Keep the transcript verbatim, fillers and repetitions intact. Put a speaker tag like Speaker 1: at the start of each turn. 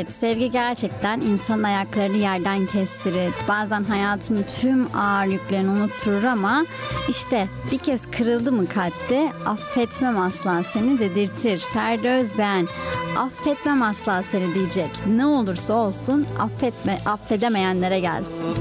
Speaker 1: Evet, sevgi gerçekten insanın ayaklarını yerden kestirir. Bazen hayatını tüm ağır yüklerini unutturur ama işte bir kez kırıldı mı kalpte affetmem asla seni dedirtir. Ferdi Özbeğen affetmem asla seni diyecek. Ne olursa olsun affetme, affedemeyenlere gelsin.